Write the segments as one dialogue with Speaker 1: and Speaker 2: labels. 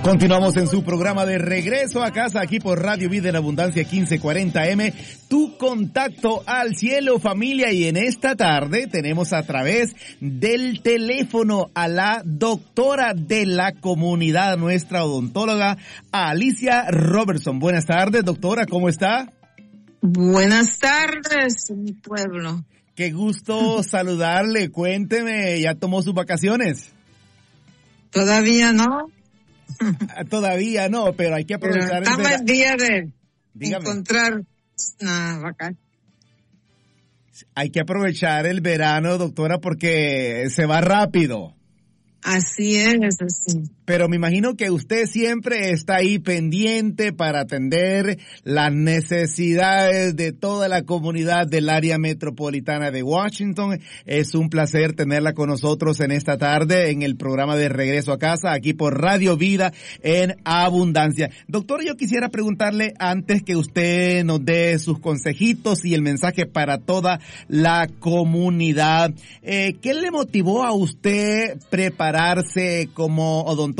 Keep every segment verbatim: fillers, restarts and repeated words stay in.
Speaker 1: Continuamos en su programa de Regreso a Casa, aquí por Radio Vida en Abundancia quince cuarenta eme, tu contacto al cielo, familia, y en esta tarde tenemos a través del teléfono a la doctora de la comunidad, nuestra odontóloga Alicia Robertson. Buenas tardes, doctora, ¿cómo está?
Speaker 2: Buenas tardes, mi pueblo.
Speaker 1: Qué gusto saludarle, cuénteme, ¿ya tomó sus vacaciones?
Speaker 2: Todavía no.
Speaker 1: Todavía no, pero hay que aprovechar.
Speaker 2: Pero estamos el día de
Speaker 1: Dígame.
Speaker 2: encontrar una vacación.
Speaker 1: Hay que aprovechar el verano, doctora, porque se va rápido.
Speaker 2: Así es, así.
Speaker 1: Pero me imagino que usted siempre está ahí pendiente para atender las necesidades de toda la comunidad del área metropolitana de Washington. Es un placer tenerla con nosotros en esta tarde en el programa de Regreso a Casa, aquí por Radio Vida en Abundancia. Doctor, yo quisiera preguntarle, antes que usted nos dé sus consejitos y el mensaje para toda la comunidad, eh, ¿qué le motivó a usted prepararse como odontóloga?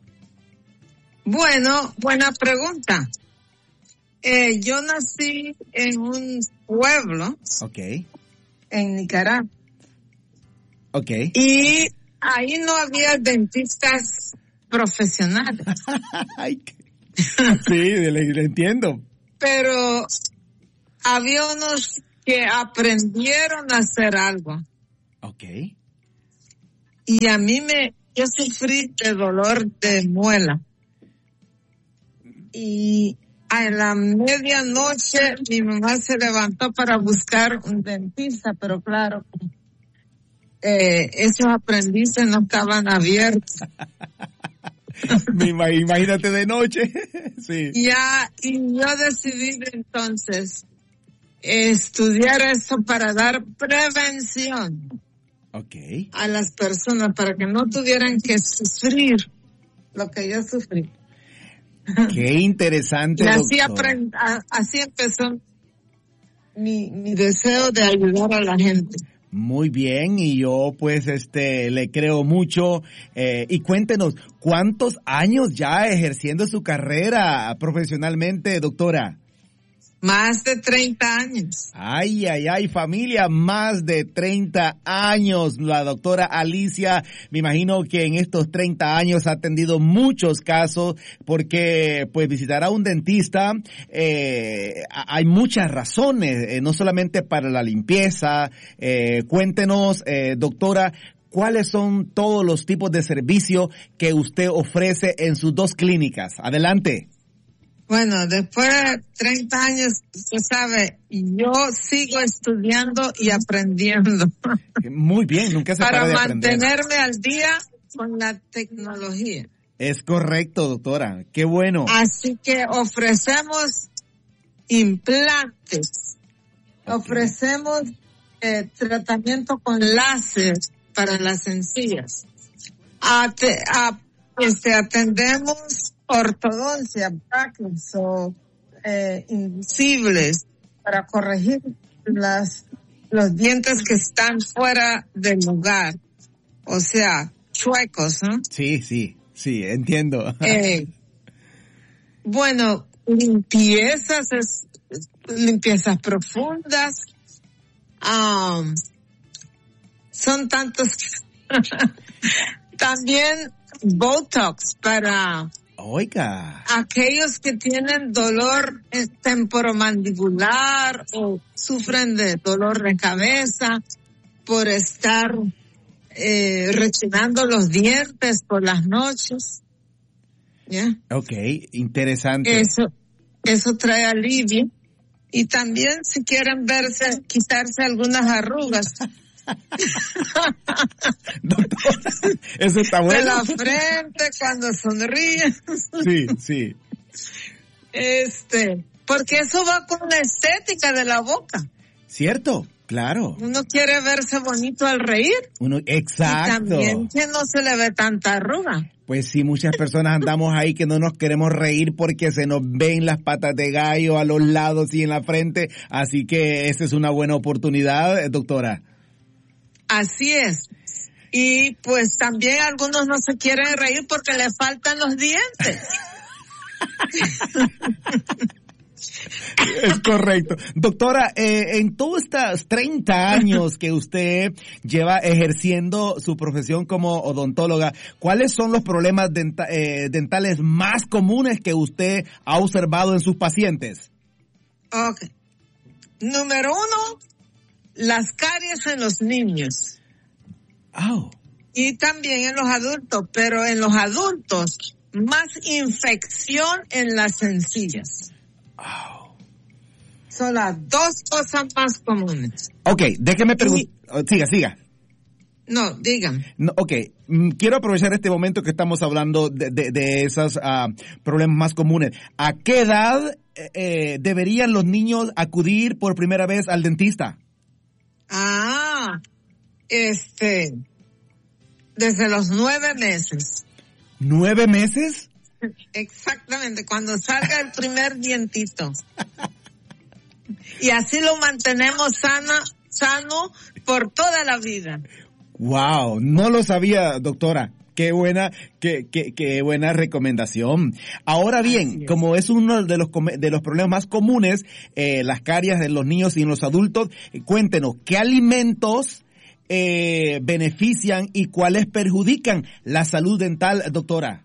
Speaker 2: Bueno, buena pregunta. Eh, yo nací en un pueblo,
Speaker 1: okay,
Speaker 2: en Nicaragua.
Speaker 1: Okay.
Speaker 2: Y ahí no había dentistas profesionales.
Speaker 1: Sí, le, le entiendo.
Speaker 2: Pero había unos que aprendieron a hacer algo.
Speaker 1: Okay.
Speaker 2: Y a mí me, yo sufrí de dolor de muela. Y a la medianoche mi mamá se levantó para buscar un dentista, pero claro, eh, esos aprendices no estaban abiertos.
Speaker 1: Imagínate de noche. Sí.
Speaker 2: Ya, y yo decidí entonces estudiar esto para dar prevención.
Speaker 1: Okay.
Speaker 2: A las personas para que no tuvieran que sufrir lo que yo sufrí.
Speaker 1: Qué interesante.
Speaker 2: Y así,
Speaker 1: doctor.
Speaker 2: aprend, a, así empezó mi, mi deseo de ayudar a la gente.
Speaker 1: Muy bien, y yo pues este le creo mucho. Eh, y cuéntenos, ¿cuántos años ya ejerciendo su carrera profesionalmente, doctora?
Speaker 2: Más de treinta años.
Speaker 1: Ay, ay, ay, familia, más de treinta años. La doctora Alicia, me imagino que en estos treinta años ha atendido muchos casos, porque pues visitar a un dentista, eh, hay muchas razones, eh, no solamente para la limpieza. Eh, cuéntenos, eh, doctora, ¿cuáles son todos los tipos de servicio que usted ofrece en sus dos clínicas? Adelante.
Speaker 2: Bueno, después de treinta años, usted sabe, yo sigo estudiando y aprendiendo.
Speaker 1: Muy bien, nunca se para de aprender.
Speaker 2: Para mantenerme al día con la tecnología.
Speaker 1: Es correcto, doctora. Qué bueno.
Speaker 2: Así que ofrecemos implantes. Okay. Ofrecemos eh, tratamiento con láser para las encías. Ate, a, este, atendemos ortodoncia, brackets o eh, invisibles para corregir las los dientes que están fuera del lugar, o sea, chuecos, ¿no?
Speaker 1: Sí, sí, sí, entiendo.
Speaker 2: Eh, bueno, limpiezas, es, limpiezas profundas, um, son tantos. También Botox para
Speaker 1: Oiga.
Speaker 2: aquellos que tienen dolor temporomandibular o sufren de dolor de cabeza por estar eh, rechinando los dientes por las noches. ¿Ya?
Speaker 1: Okay, interesante.
Speaker 2: Eso, eso trae alivio. Y también si quieren verse, quitarse algunas arrugas.
Speaker 1: Doctora, eso está bueno.
Speaker 2: De la frente cuando sonríe.
Speaker 1: Sí, sí.
Speaker 2: Este, porque eso va con la estética de la boca.
Speaker 1: Cierto, claro.
Speaker 2: Uno quiere verse bonito al reír.
Speaker 1: Uno, exacto.
Speaker 2: Y también que no se le ve tanta arruga.
Speaker 1: Pues sí, muchas personas andamos ahí que no nos queremos reír porque se nos ven las patas de gallo a los lados y en la frente. Así que esa es una buena oportunidad, doctora.
Speaker 2: Así es. Y pues también algunos no se quieren reír porque le faltan los dientes.
Speaker 1: Es correcto. Doctora, eh, en todos estos treinta años que usted lleva ejerciendo su profesión como odontóloga, ¿cuáles son los problemas denta- eh, dentales más comunes que usted ha observado en sus pacientes?
Speaker 2: Ok. Número uno, las caries en los niños.
Speaker 1: Oh.
Speaker 2: Y también en los adultos, pero en los adultos, más infección en las encías.
Speaker 1: Oh.
Speaker 2: Son las dos cosas más comunes.
Speaker 1: Ok, déjeme preguntar. Siga, siga.
Speaker 2: No, digan.
Speaker 1: No, ok, mm, quiero aprovechar este momento que estamos hablando de, de, de esos uh, problemas más comunes. ¿A qué edad eh, deberían los niños acudir por primera vez al dentista?
Speaker 2: Ah, este, desde los nueve meses.
Speaker 1: ¿Nueve meses?
Speaker 2: Exactamente, cuando salga el primer dientito. Y así lo mantenemos sana, sano por toda la vida.
Speaker 1: Wow, no lo sabía, doctora. Qué buena, qué, qué, qué buena recomendación. Ahora bien, es. como es uno de los de los problemas más comunes, eh, las caries en los niños y en los adultos, eh, cuéntenos, ¿qué alimentos eh, benefician y cuáles perjudican la salud dental, doctora?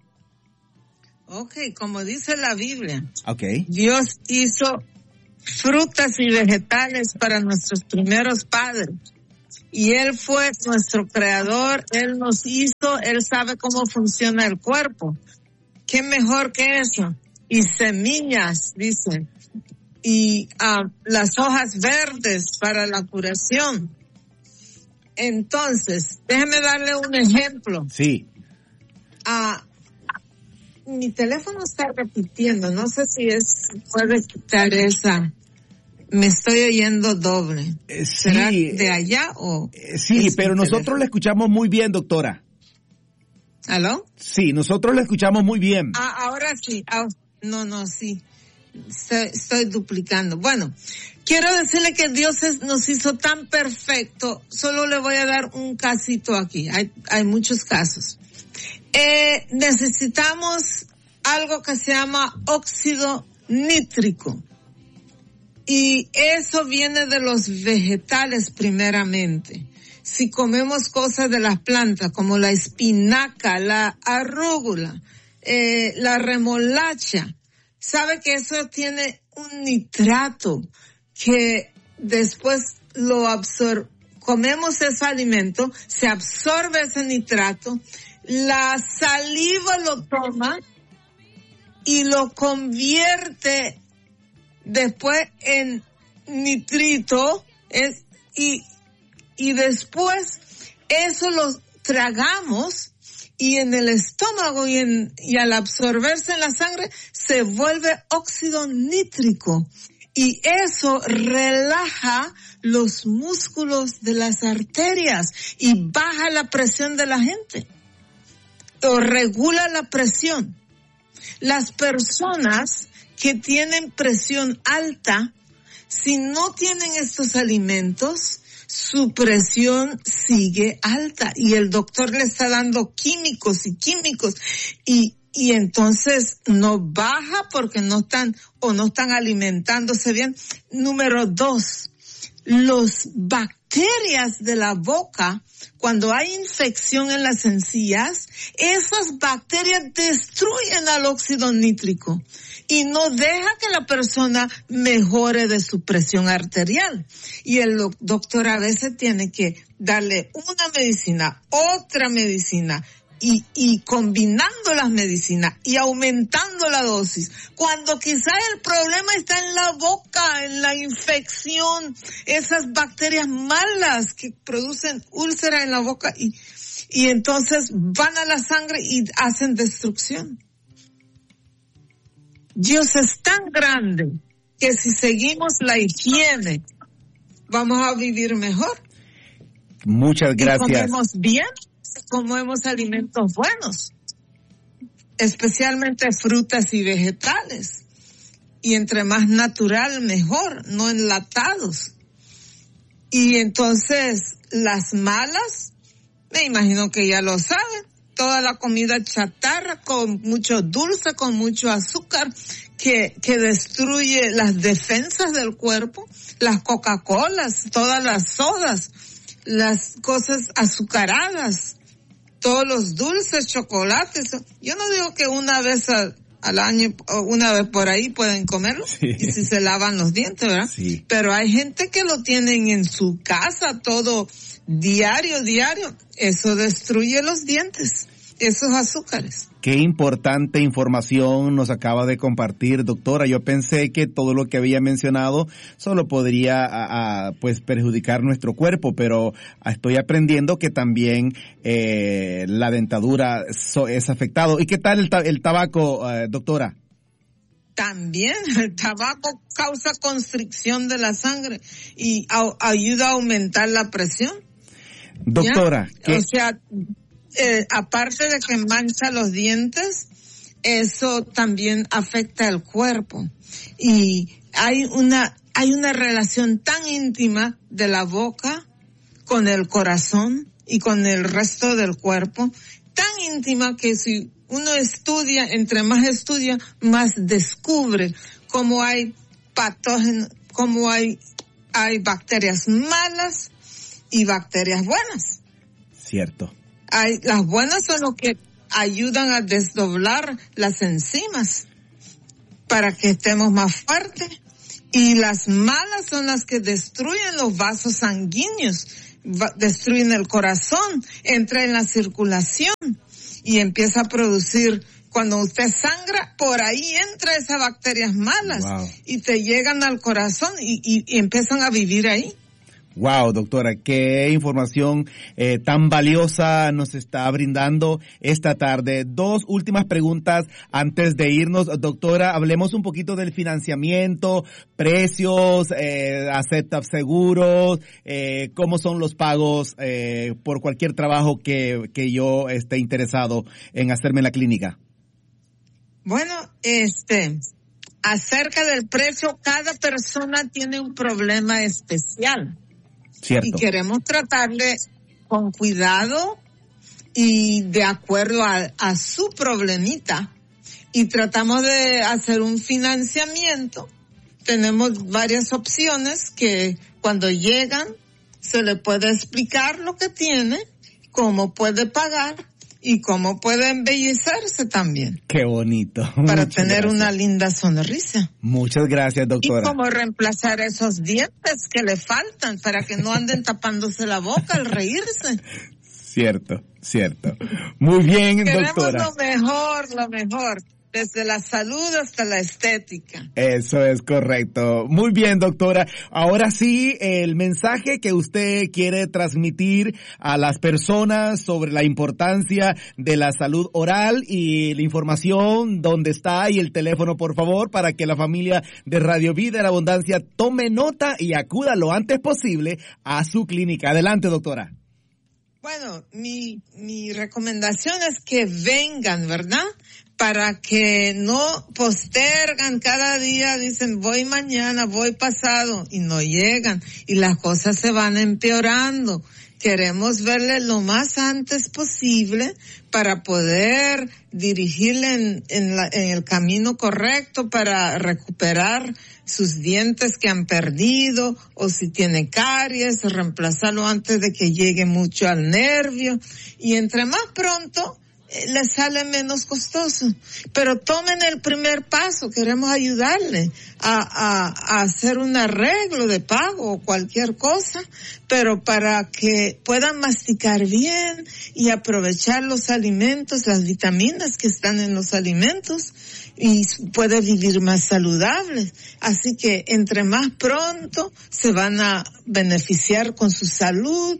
Speaker 2: Ok, como dice la Biblia,
Speaker 1: okay.
Speaker 2: Dios hizo frutas y vegetales para nuestros primeros padres. Y Él fue nuestro creador, Él nos hizo, Él sabe cómo funciona el cuerpo. ¿Qué mejor que eso? Y semillas, dice, y uh, las hojas verdes para la curación. Entonces, déjeme darle un ejemplo.
Speaker 1: Sí.
Speaker 2: Uh, mi teléfono está repitiendo, no sé si es, puede quitar esa. Me estoy oyendo doble.
Speaker 1: Eh, sí.
Speaker 2: ¿Será de allá o...?
Speaker 1: Eh, sí, pero nosotros teléfono? La escuchamos muy bien, doctora.
Speaker 2: ¿Aló?
Speaker 1: Sí, nosotros la escuchamos muy bien.
Speaker 2: Ah, ahora sí. Ah, no, no, sí. Estoy, estoy duplicando. Bueno, quiero decirle que Dios es, nos hizo tan perfecto. Solo le voy a dar un casito aquí. Hay, hay muchos casos. Eh, necesitamos algo que se llama óxido nítrico. Y eso viene de los vegetales primeramente. Si comemos cosas de las plantas como la espinaca, la arúgula, eh, la remolacha, sabe que eso tiene un nitrato que después lo absorbe. Comemos ese alimento, se absorbe ese nitrato, la saliva lo toma y lo convierte después en nitrito, es, y, y después eso lo tragamos y en el estómago y, en, y al absorberse en la sangre se vuelve óxido nítrico y eso relaja los músculos de las arterias y baja la presión de la gente o regula la presión. Las personas que tienen presión alta, si no tienen estos alimentos, su presión sigue alta y el doctor le está dando químicos y químicos y, y entonces no baja porque no están o no están alimentándose bien. Número dos, los bacterias de la boca, cuando hay infección en las encías, esas bacterias destruyen al óxido nítrico y no deja que la persona mejore de su presión arterial. Y el doctor a veces tiene que darle una medicina, otra medicina, y, y combinando las medicinas y aumentando la dosis. Cuando quizás el problema está en la boca, en la infección, esas bacterias malas que producen úlceras en la boca y, y entonces van a la sangre y hacen destrucción. Dios es tan grande que si seguimos la higiene, vamos a vivir mejor.
Speaker 1: Muchas gracias.
Speaker 2: Y comemos bien, comemos alimentos buenos, especialmente frutas y vegetales. Y entre más natural, mejor, no enlatados. Y entonces, las malas, Me imagino que ya lo saben. Toda la comida chatarra con mucho dulce, con mucho azúcar, que, que destruye las defensas del cuerpo, las Coca-Colas, todas las sodas, las cosas azucaradas, todos los dulces, chocolates. Yo no digo que una vez a, al año o una vez por ahí pueden comerlo, sí. Y si se lavan los dientes, ¿verdad?
Speaker 1: Sí.
Speaker 2: Pero hay gente que lo tienen en su casa todo diario, diario. Eso destruye los dientes, esos azúcares.
Speaker 1: Qué importante información nos acaba de compartir, doctora. Yo pensé que todo lo que había mencionado solo podría a, a, pues perjudicar nuestro cuerpo, pero estoy aprendiendo que también eh, la dentadura so, es afectado. ¿Y qué tal el, el tabaco, eh, doctora?
Speaker 2: También el tabaco causa constricción de la sangre y a, ayuda a aumentar la presión.
Speaker 1: Doctora, ¿qué?
Speaker 2: O sea, Eh, aparte de que mancha los dientes, eso también afecta el cuerpo. Y hay una, hay una relación tan íntima de la boca con el corazón y con el resto del cuerpo, tan íntima que si uno estudia, entre más estudia, más descubre cómo hay patógenos, cómo hay, hay bacterias malas y bacterias buenas.
Speaker 1: Cierto.
Speaker 2: Hay, las buenas son las que ayudan a desdoblar las enzimas para que estemos más fuertes, y las malas son las que destruyen los vasos sanguíneos, va, destruyen el corazón, entra en la circulación y empieza a producir, cuando usted sangra, por ahí entra esas bacterias malas. Wow. Y te llegan al corazón y, y, y empiezan a vivir ahí.
Speaker 1: Wow, doctora, qué información eh, tan valiosa nos está brindando esta tarde. Dos últimas preguntas antes de irnos. Doctora, hablemos un poquito del financiamiento, precios, eh, acepta seguros, eh, cómo son los pagos eh, por cualquier trabajo que, que yo esté interesado en hacerme en la clínica.
Speaker 2: Bueno, este, acerca del precio, cada persona tiene un problema especial.
Speaker 1: Cierto.
Speaker 2: Y queremos tratarle con cuidado y de acuerdo a, a su problemita. Y tratamos de hacer un financiamiento. Tenemos varias opciones que cuando llegan se le puede explicar lo que tiene, cómo puede pagar y cómo puede embellecerse también.
Speaker 1: Qué bonito.
Speaker 2: Para
Speaker 1: Muchas
Speaker 2: tener
Speaker 1: gracias.
Speaker 2: Una linda sonrisa.
Speaker 1: Muchas gracias, doctora.
Speaker 2: Y cómo reemplazar esos dientes que le faltan para que no anden tapándose la boca al reírse.
Speaker 1: Cierto, cierto. Muy bien,
Speaker 2: Queremos
Speaker 1: doctora.
Speaker 2: Queremos lo mejor, lo mejor. Desde la salud hasta la estética.
Speaker 1: Eso es correcto. Muy bien, doctora. Ahora sí, el mensaje que usted quiere transmitir a las personas sobre la importancia de la salud oral y la información, dónde está y el teléfono, por favor, para que la familia de Radio Vida en Abundancia tome nota y acuda lo antes posible a su clínica. Adelante, doctora.
Speaker 2: Bueno, mi, mi recomendación es que vengan, ¿verdad? Para que no postergan cada día, dicen voy mañana, voy pasado, y no llegan, y las cosas se van empeorando. Queremos verle lo más antes posible para poder dirigirle en, en, la, en el camino correcto para recuperar sus dientes que han perdido, o si tiene caries, reemplazarlo antes de que llegue mucho al nervio, y entre más pronto le sale menos costoso. Pero tomen el primer paso, queremos ayudarle a, a, a hacer un arreglo de pago o cualquier cosa, pero para que puedan masticar bien y aprovechar los alimentos, las vitaminas que están en los alimentos, y puede vivir más saludable. Así que entre más pronto se van a beneficiar con su salud,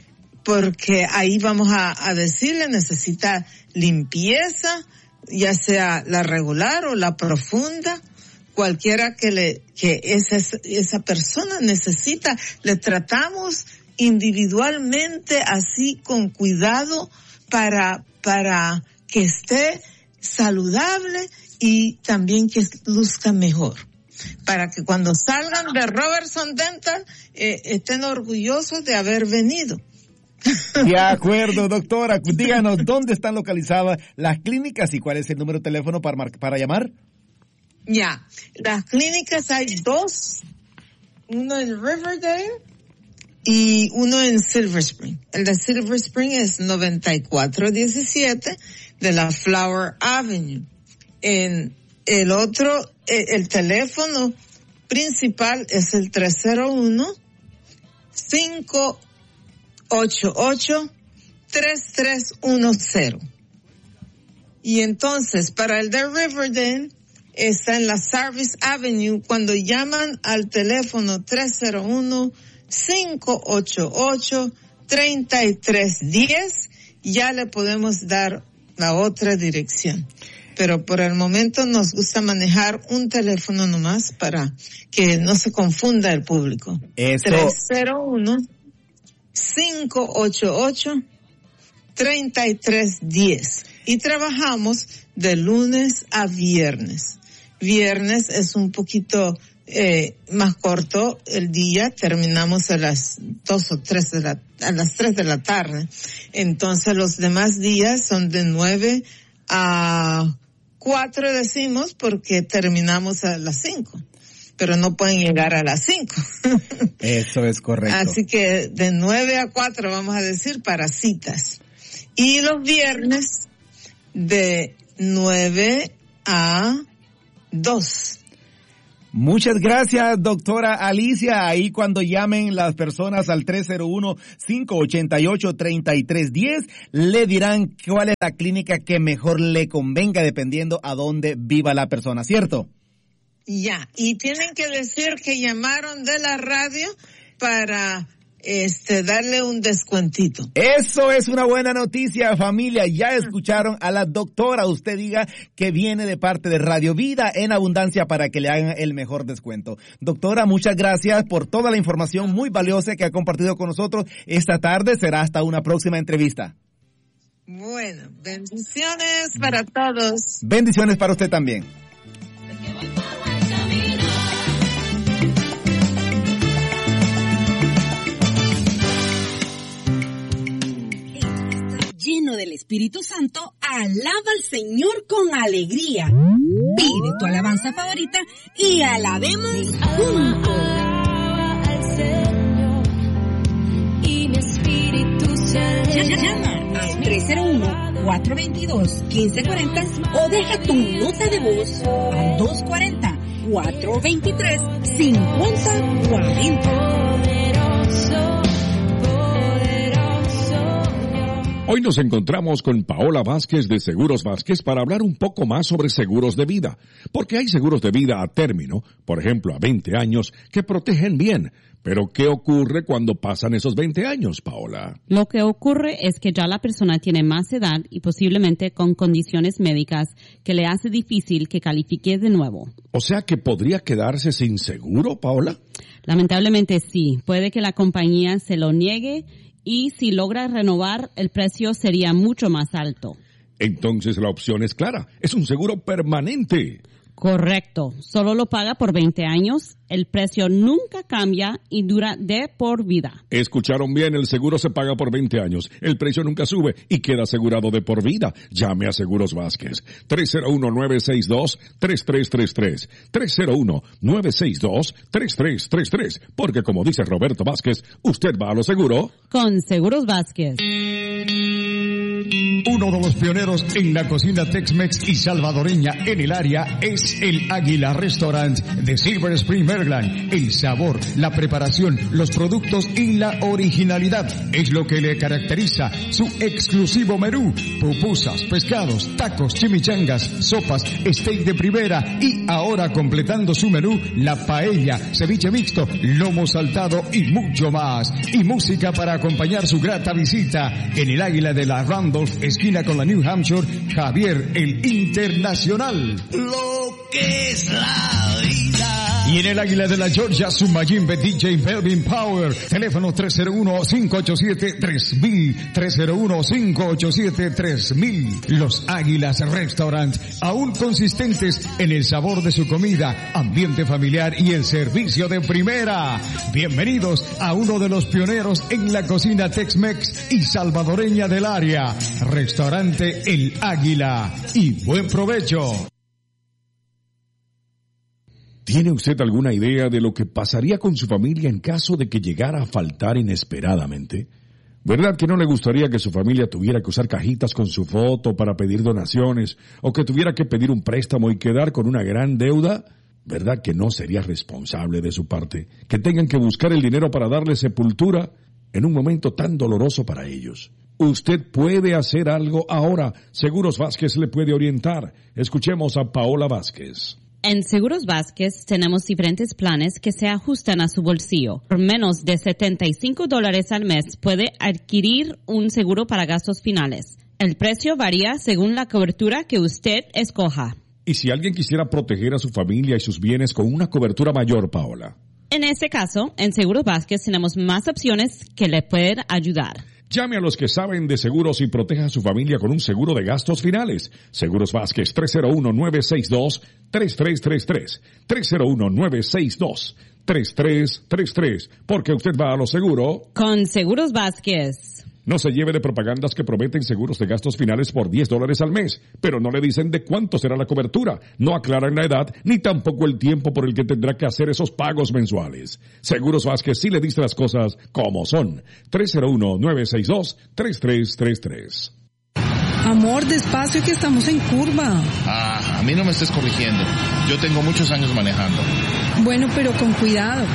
Speaker 2: porque ahí vamos a, a decirle, necesita limpieza, ya sea la regular o la profunda, cualquiera que le que esa esa persona necesita, le tratamos individualmente, así con cuidado, para para que esté saludable y también que luzca mejor, para que cuando salgan de Robertson Dental eh, estén orgullosos de haber venido.
Speaker 1: De acuerdo, doctora. Díganos, ¿dónde están localizadas las clínicas y cuál es el número de teléfono para, mar- para llamar?
Speaker 2: Ya, las clínicas hay dos, uno en Riverdale y uno en Silver Spring. El de Silver Spring es noventa y cuatro diecisiete de la Flower Avenue. En el otro, el teléfono principal es el tres cero uno, cinco ocho ocho, tres tres uno cero. Y entonces, para el de Riverdale, está en la Service Avenue. Cuando llaman al teléfono tres cero uno, cinco ocho ocho, tres tres uno cero, ya le podemos dar la otra dirección. Pero por el momento nos gusta manejar un teléfono nomás para que no se confunda el público.
Speaker 1: Eso.
Speaker 2: tres cero uno, cinco ocho ocho, tres tres uno cero. Y trabajamos de lunes a viernes. Viernes es un poquito eh, más corto el día, terminamos a las dos o tres de la, a las tres de la tarde. Entonces los demás días son de nueve a cuatro, decimos, porque terminamos a las cinco. Pero no pueden llegar a las cinco.
Speaker 1: Eso es correcto.
Speaker 2: Así que de nueve a cuatro vamos a decir para citas. Y los viernes de nueve a dos.
Speaker 1: Muchas gracias, doctora Alicia. Ahí cuando llamen las personas al tres cero uno, cinco ocho ocho, tres tres uno cero, le dirán cuál es la clínica que mejor le convenga dependiendo a dónde viva la persona, ¿cierto?
Speaker 2: Ya, y tienen que decir que llamaron de la radio para este darle un descuentito.
Speaker 1: Eso es una buena noticia, familia. Ya escucharon a la doctora. Usted diga que viene de parte de Radio Vida en Abundancia para que le hagan el mejor descuento. Doctora, muchas gracias por toda la información muy valiosa que ha compartido con nosotros esta tarde. Será hasta una próxima entrevista.
Speaker 2: Bueno, bendiciones para todos.
Speaker 1: Bendiciones para usted también.
Speaker 3: Lleno del Espíritu Santo, alaba al Señor con alegría. Pide tu alabanza favorita y alabemos juntos. Llama al tres cero uno, cuatro dos dos, uno cinco cuatro cero o deja tu nota de voz al dos cuatro cero, cuatro dos tres, cinco cero cuatro cero.
Speaker 4: Hoy nos encontramos con Paola Vázquez de Seguros Vázquez para hablar un poco más sobre seguros de vida, porque hay seguros de vida a término, por ejemplo a veinte años, que protegen bien. Pero ¿qué ocurre cuando pasan esos veinte años, Paola?
Speaker 5: Lo que ocurre es que ya la persona tiene más edad y posiblemente con condiciones médicas que le hace difícil que califique de nuevo.
Speaker 4: O sea que podría quedarse sin seguro, Paola.
Speaker 5: Lamentablemente sí, puede que la compañía se lo niegue y si logra renovar, el precio sería mucho más alto.
Speaker 4: Entonces la opción es clara, es un seguro permanente.
Speaker 5: Correcto, solo lo paga por veinte años, el precio nunca cambia y dura de por vida.
Speaker 4: Escucharon bien, el seguro se paga por veinte años, el precio nunca sube y queda asegurado de por vida. Llame a Seguros Vázquez, tres cero uno, nueve seis dos, tres tres tres tres, tres cero uno, nueve seis dos, tres tres tres tres, porque como dice Roberto Vázquez, usted va a lo seguro.
Speaker 5: Con Seguros Vázquez.
Speaker 6: Uno de los pioneros en la cocina Tex-Mex y salvadoreña en el área es el Águila Restaurant de Silver Spring, Maryland. El sabor, la preparación, los productos y la originalidad es lo que le caracteriza su exclusivo menú. Pupusas, pescados, tacos, chimichangas, sopas, steak de primera y ahora completando su menú, la paella, ceviche mixto, lomo saltado y mucho más. Y música para acompañar su grata visita en el Águila de la Randolph, esquina con la New Hampshire, Javier el Internacional.
Speaker 7: Lo que es la vida.
Speaker 6: Y en el Águila de la Georgia, su Mayimbe D J Melvin Power. Teléfono tres cero uno, cinco ocho siete, tres mil. tres cero uno, cinco ocho siete, tres mil. Los Águilas Restaurant, aún consistentes en el sabor de su comida, ambiente familiar y el servicio de primera. Bienvenidos a uno de los pioneros en la cocina Tex-Mex y salvadoreña del área. Restaurante El Águila. Y buen provecho.
Speaker 4: ¿Tiene usted alguna idea de lo que pasaría con su familia en caso de que llegara a faltar inesperadamente? ¿Verdad que no le gustaría que su familia tuviera que usar cajitas con su foto para pedir donaciones o que tuviera que pedir un préstamo y quedar con una gran deuda? ¿Verdad que no sería responsable de su parte que tengan que buscar el dinero para darle sepultura en un momento tan doloroso para ellos? Usted puede hacer algo ahora. Seguros Vázquez le puede orientar. Escuchemos a Paola Vázquez.
Speaker 5: En Seguros Vázquez tenemos diferentes planes que se ajustan a su bolsillo. Por menos de setenta y cinco dólares al mes puede adquirir un seguro para gastos finales. El precio varía según la cobertura que usted escoja.
Speaker 4: ¿Y si alguien quisiera proteger a su familia y sus bienes con una cobertura mayor, Paola?
Speaker 5: En este caso, en Seguros Vázquez tenemos más opciones que le pueden ayudar.
Speaker 4: Llame a los que saben de seguros y proteja a su familia con un seguro de gastos finales. Seguros Vázquez, tres cero uno, nueve seis dos, tres tres tres tres. tres cero uno, nueve seis dos, tres tres tres tres. Porque usted va a lo seguro.
Speaker 5: Con Seguros Vázquez.
Speaker 4: No se lleve de propagandas que prometen seguros de gastos finales por diez dólares al mes, pero no le dicen de cuánto será la cobertura, no aclaran la edad, ni tampoco el tiempo por el que tendrá que hacer esos pagos mensuales. Seguros Vázquez sí le dice las cosas como son. tres cero uno, nueve seis dos, tres tres tres tres.
Speaker 7: Amor, despacio que estamos en curva.
Speaker 8: Ah, a mí no me estés corrigiendo. Yo tengo muchos años manejando.
Speaker 7: Bueno, pero con cuidado.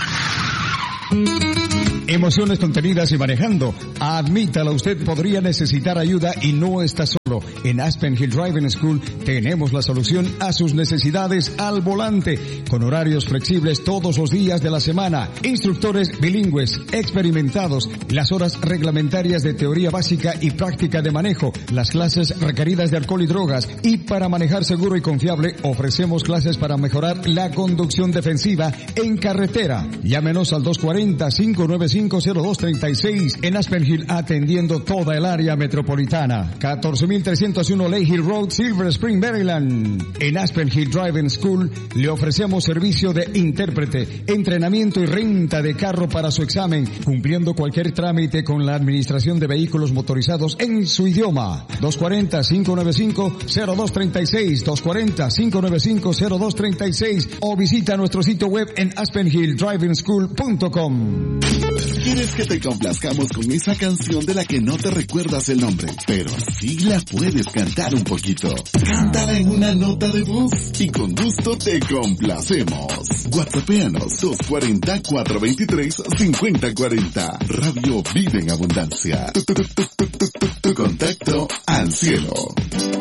Speaker 6: Emociones contenidas y manejando. Admítalo, usted podría necesitar ayuda y no está solo. En Aspen Hill Driving School tenemos la solución a sus necesidades al volante, con horarios flexibles todos los días de la semana, instructores bilingües, experimentados, las horas reglamentarias de teoría básica y práctica de manejo, las clases requeridas de alcohol y drogas, y para manejar seguro y confiable ofrecemos clases para mejorar la conducción defensiva en carretera. Llámenos al dos cuatro cero, cinco nueve cinco, cero dos tres seis en Aspen Hill, atendiendo toda el área metropolitana. catorce mil trescientos uno Lake Hill Road, Silver Spring, Maryland. En Aspen Hill Driving School le ofrecemos servicio de intérprete, entrenamiento y renta de carro para su examen, cumpliendo cualquier trámite con la administración de vehículos motorizados en su idioma. dos cuatro cero, cinco nueve cinco, cero dos tres seis, dos cuatro cero, cinco nueve cinco, cero dos tres seis o visita nuestro sitio web en aspen hill driving school punto com.
Speaker 9: ¿Quieres que te complazcamos con esa canción de la que no te recuerdas el nombre, pero sí la puedes cantar un poquito? Cántala en una nota de voz y con gusto te complacemos. WhatsAppeanos dos cuatro cero, cuatro dos tres, cinco cero cuatro cero. Radio Vive en Abundancia. Tu, tu, tu, tu, tu, tu, tu contacto al cielo.